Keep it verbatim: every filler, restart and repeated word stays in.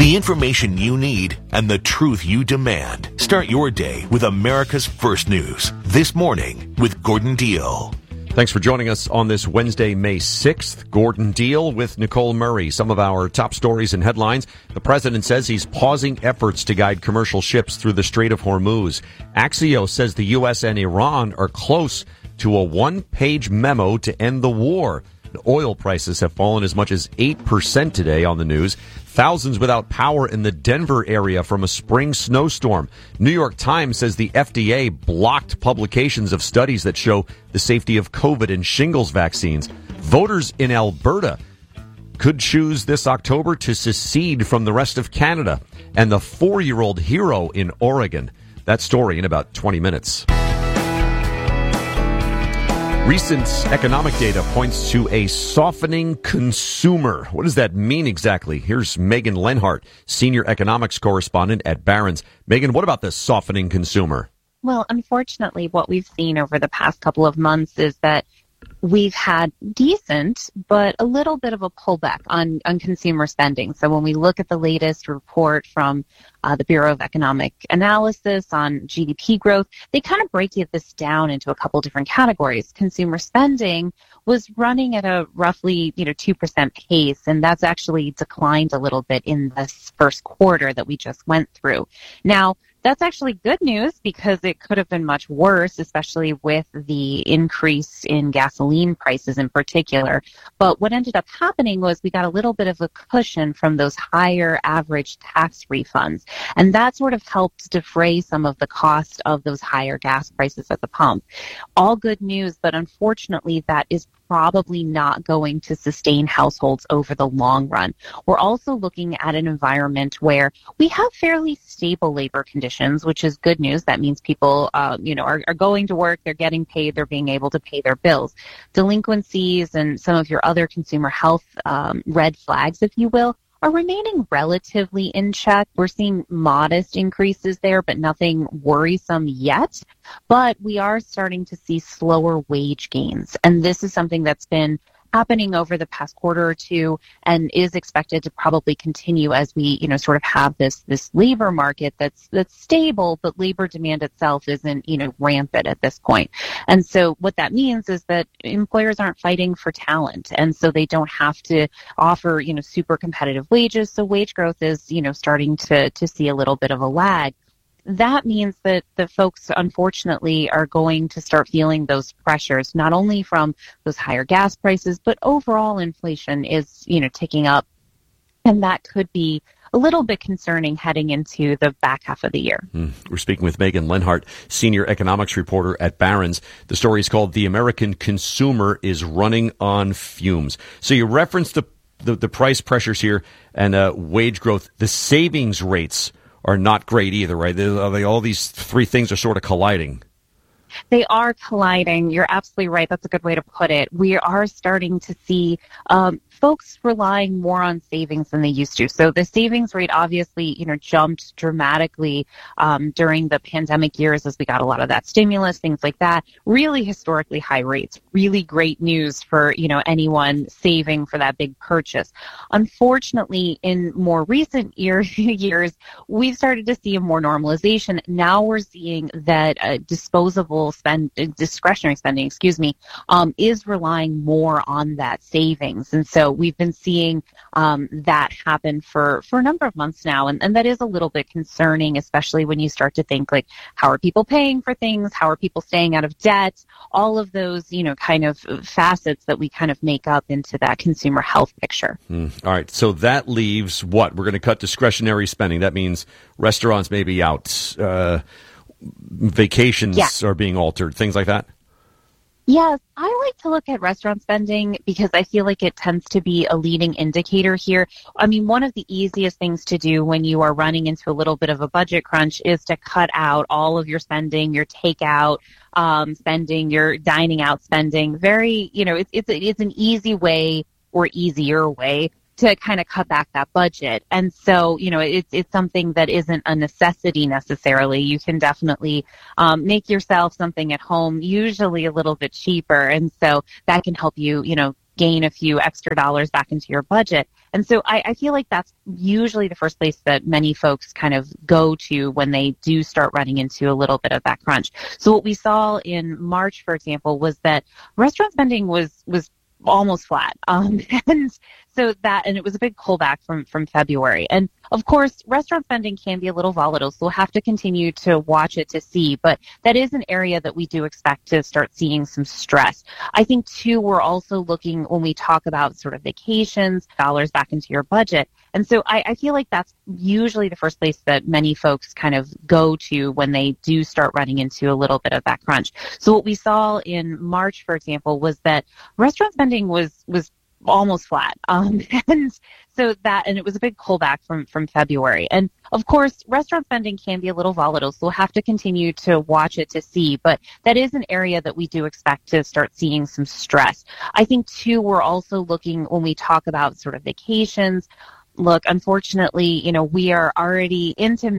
The information you need and the truth you demand. Start your day with America's First News. This Morning with Gordon Deal. Thanks for joining us on this Wednesday, May sixth. Gordon Deal with Nicole Murray. Some of our top stories and headlines. The president says he's pausing efforts to guide commercial ships through the Strait of Hormuz. Axios says the U S and Iran are close to a one-page memo to end the war. Oil prices have fallen as much as eight percent today on the news. Thousands without power in the Denver area from a spring snowstorm. New York Times says the F D A blocked publications of studies that show the safety of COVID and shingles vaccines. Voters in Alberta could choose this October to secede from the rest of Canada. And the four-year-old hero in Oregon. That story in about twenty minutes. Recent economic data points to a softening consumer. What does that mean exactly? Here's Megan Lenhart, senior economics correspondent at Barron's. Megan, what about the softening consumer? Well, unfortunately, what we've seen over the past couple of months is that we've had decent, but a little bit of a pullback on, on consumer spending. So when we look at the latest report from uh, the Bureau of Economic Analysis on G D P growth, they kind of break this down into a couple different categories. Consumer spending was running at a roughly, you know, two percent pace, and that's actually declined a little bit in this first quarter that we just went through. Now, that's actually good news because it could have been much worse, especially with the increase in gasoline prices in particular. But what ended up happening was we got a little bit of a cushion from those higher average tax refunds. And that sort of helped defray some of the cost of those higher gas prices at the pump. All good news, but unfortunately that is probably not going to sustain households over the long run. We're also looking at an environment where we have fairly stable labor conditions, which is good news. That means people, uh, you know, are, are going to work, they're getting paid, they're being able to pay their bills. Delinquencies and some of your other consumer health um, red flags, if you will, are remaining relatively in check. We're seeing modest increases there, but nothing worrisome yet. But we are starting to see slower wage gains. And this is something that's been happening over the past quarter or two and is expected to probably continue as we, you know, sort of have this this labor market that's that's stable, but labor demand itself isn't, you know, rampant at this point. And so what that means is that employers aren't fighting for talent, and so they don't have to offer, you know, super competitive wages. So wage growth is, you know, starting to to see a little bit of a lag. That means that the folks, unfortunately, are going to start feeling those pressures, not only from those higher gas prices, but overall inflation is, you know, ticking up. And that could be a little bit concerning heading into the back half of the year. Mm. We're speaking with Megan Lenhart, senior economics reporter at Barron's. The story is called "The American Consumer is Running on Fumes." So you referenced the the, the price pressures here and uh, wage growth. The savings rates are not great either, right? They, they, all these three things are sort of colliding. They are colliding. You're absolutely right. That's a good way to put it. We are starting to see um, folks relying more on savings than they used to. So the savings rate obviously, you know, jumped dramatically um, during the pandemic years as we got a lot of that stimulus, things like that. Really historically high rates. Really great news for, you know, anyone saving for that big purchase. Unfortunately, in more recent year, years, we've started to see a more normalization. Now we're seeing that uh, disposable spend, discretionary spending, excuse me, um, is relying more on that savings. And so we've been seeing um, that happen for, for a number of months now. And, and that is a little bit concerning, especially when you start to think like, how are people paying for things? How are people staying out of debt? All of those, you know, kind of facets that we kind of make up into that consumer health picture. Mm. All right. So that leaves what? We're going to cut discretionary spending. That means restaurants may be out. Uh, vacations yeah. are being altered, things like that? Yes, I like to look at restaurant spending because I feel like it tends to be a leading indicator here. I mean, one of the easiest things to do when you are running into a little bit of a budget crunch is to cut out all of your spending, your takeout um, spending, your dining out spending. Very, you know, it's it's it's an easy way or easier way to kind of cut back that budget. And so, you know, it's it's something that isn't a necessity necessarily. You can definitely um, make yourself something at home, usually a little bit cheaper. And so that can help you, you know, gain a few extra dollars back into your budget. And so I, I feel like that's usually the first place that many folks kind of go to when they do start running into a little bit of that crunch. So what we saw in March, for example, was that restaurant spending was was almost flat. Um, and so that, and it was a big pullback from, from February. And of course, restaurant spending can be a little volatile, so we'll have to continue to watch it to see, but that is an area that we do expect to start seeing some stress. I think too, we're also looking when we talk about sort of vacations, dollars back into your budget. And so I, I feel like that's usually the first place that many folks kind of go to when they do start running into a little bit of that crunch. So what we saw in March, for example, was that restaurant spending was, was almost flat. Um, and so that, and it was a big pullback from, from February. And of course, restaurant spending can be a little volatile, so we'll have to continue to watch it to see, but that is an area that we do expect to start seeing some stress. I think too, we're also looking when we talk about sort of vacations. Look, unfortunately, you know, we are already into